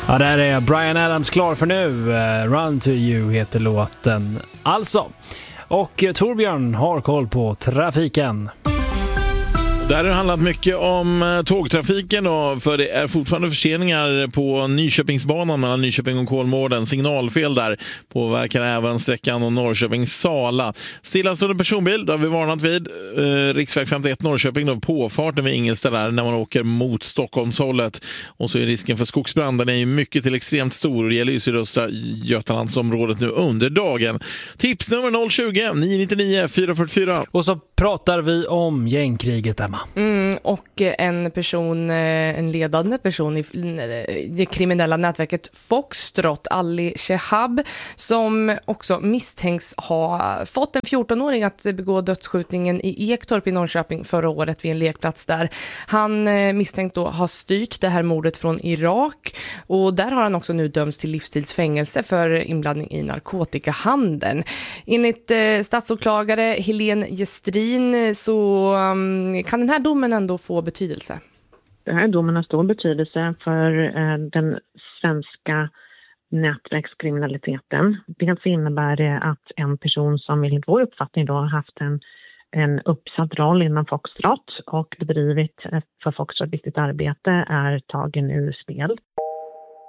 Ja, där är Bryan Adams klar för nu. Run to you heter låten alltså. Och Torbjörn har koll på trafiken. Där har det handlat mycket om tågtrafiken då, för det är fortfarande förseningar på Nyköpingsbanan mellan Nyköping och Kolmården. Signalfel där påverkar även sträckan och Norrköping-Sala. Stillastående personbil, där har vi varnat vid. Riksväg 51 Norrköping då, påfarten vid Ingelstad där när man åker mot Stockholmshållet. Och så är risken för skogsbranden är ju mycket till extremt stor och det gäller ju sydöstra Götalandsområdet nu under dagen. Tipsnummer 020 999 444. Och så pratar vi om gängkriget, Emma. Och en ledande person i det kriminella nätverket Foxtrot, Ali Shehab, som också misstänks ha fått en 14-åring att begå dödsskjutningen i Ektorp i Norrköping förra året vid en lekplats där. Han misstänkt då ha styrt det här mordet från Irak, och där har han också nu dömts till livstidsfängelse för inblandning i narkotikahandeln. Enligt statsåklagare Helene Gestrin så kan den här domen ändå få betydelse. Den här domen har stor betydelse för den svenska nätverkskriminaliteten. Dels innebär det att en person som enligt vår uppfattning då har haft en uppsatt roll inom Foxtrot och bedrivit ett för Foxtrot viktigt arbete är tagen ur spel.